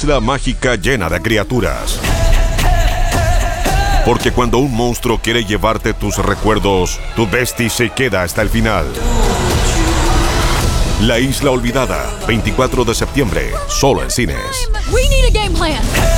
isla mágica llena de criaturas. Porque cuando un monstruo quiere llevarte tus recuerdos, tu bestie se queda hasta el final. La Isla Olvidada, 24 de septiembre, solo en cines. We need a game plan.